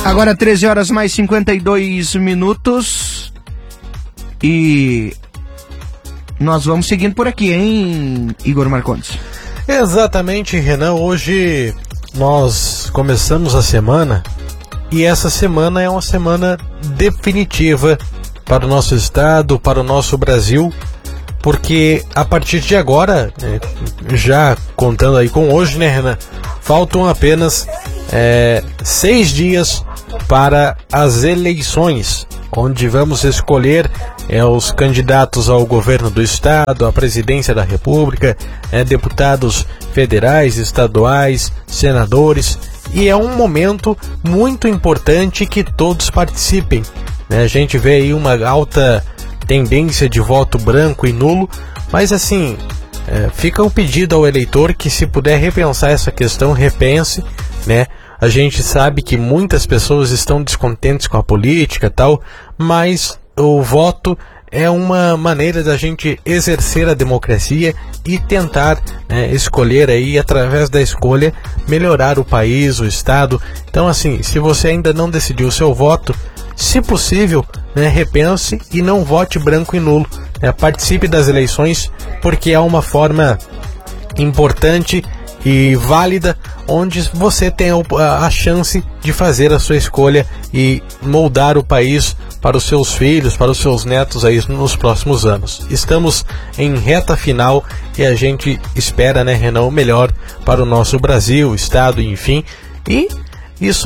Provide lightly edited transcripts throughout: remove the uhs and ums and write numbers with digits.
Agora 13 horas mais 52 minutos e nós vamos seguindo por aqui, hein, Igor Marcondes? Exatamente, Renan. Hoje nós começamos a semana e essa semana é uma semana definitiva para o nosso estado, para o nosso Brasil, porque a partir de agora, já contando aí com hoje, né, Renan, faltam apenas 6 dias para as eleições, onde vamos escolher os candidatos ao governo do estado, à presidência da república, deputados federais, estaduais, senadores, e é um momento muito importante que todos participem, né? A gente vê aí uma alta tendência de voto branco e nulo, mas assim, fica um pedido ao eleitor que, se puder repensar essa questão, repense, né? A gente sabe que muitas pessoas estão descontentes com a política e tal, mas o voto é uma maneira da gente exercer a democracia e tentar escolher aí, através da escolha, melhorar o país, o estado. Então assim, se você ainda não decidiu o seu voto, se possível, repense e não vote branco e nulo. Participe das eleições, porque é uma forma importante e válida, onde você tem a chance de fazer a sua escolha e moldar o país para os seus filhos, para os seus netos aí nos próximos anos. Estamos em reta final e a gente espera, né, Renan, o melhor para o nosso Brasil, estado, enfim, e isso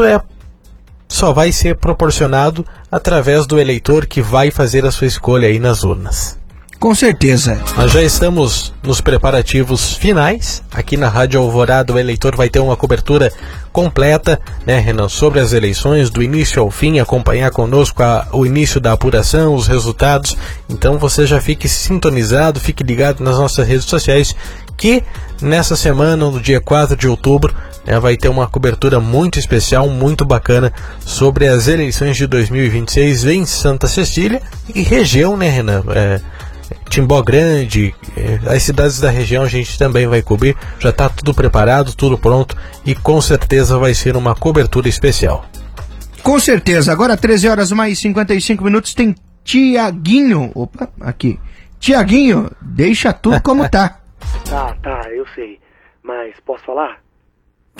só vai ser proporcionado através do eleitor que vai fazer a sua escolha aí nas urnas. Com certeza. Nós já estamos nos preparativos finais. Aqui na Rádio Alvorada, o eleitor vai ter uma cobertura completa, né, Renan, sobre as eleições, do início ao fim, acompanhar conosco o início da apuração, os resultados. Então você já fique sintonizado, fique ligado nas nossas redes sociais, que nessa semana, no dia 4 de outubro, vai ter uma cobertura muito especial, muito bacana, sobre as eleições de 2026 em Santa Cecília e região, né, Renan? Timbó Grande, as cidades da região a gente também vai cobrir. Já está tudo preparado, tudo pronto, e com certeza vai ser uma cobertura especial. Com certeza. Agora 13 horas mais 55 minutos, tem Tiaguinho. Opa, aqui. Tiaguinho, deixa tudo como tá. Tá, eu sei. Mas posso falar?